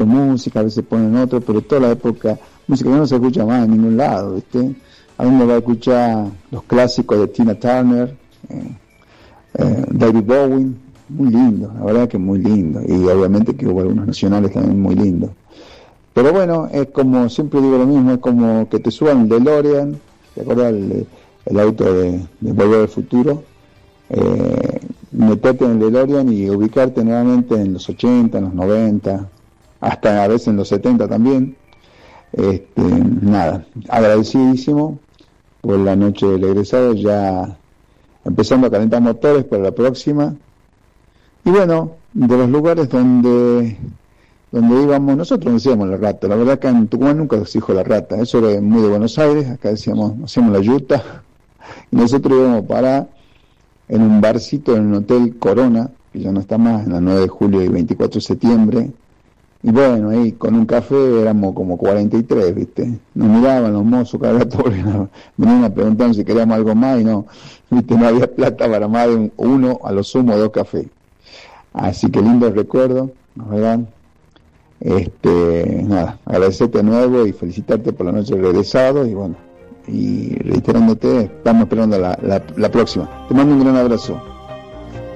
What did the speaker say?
tipo de música, a veces ponen otro, pero toda la época, música que no se escucha más en ningún lado, ¿viste? A mí me va a escuchar los clásicos de Tina Turner, David Bowie, muy lindo, la verdad que muy lindo, y obviamente que hubo algunos nacionales también muy lindos. Pero bueno, es como, siempre digo lo mismo, es como que te suban el DeLorean, ¿te acuerdas el auto de Volver al Futuro? Meterte en el DeLorean y ubicarte nuevamente en los 80, en los 90, hasta a veces en los 70 también. Nada, agradecidísimo por la noche del egresado, ya empezando a calentar motores para la próxima. Y bueno, de los lugares donde íbamos, nosotros decíamos la rata, la verdad que en Tucumán nunca se dijo la rata, eso era muy de Buenos Aires, acá decíamos, hacíamos la yuta, y nosotros íbamos para en un barcito en un hotel Corona, que ya no está más, en la 9 de julio y 24 de septiembre, y bueno, ahí con un café éramos como 43, ¿viste? Nos miraban los mozos, cada rato venían a preguntar si queríamos algo más, y no, ¿viste? No había plata para más de uno, a lo sumo 2 cafés. Así que lindo recuerdo, ¿verdad? Nada, agradecerte de nuevo y felicitarte por la noche de regresado, y bueno, y reiterándote, estamos esperando la próxima. Te mando un gran abrazo.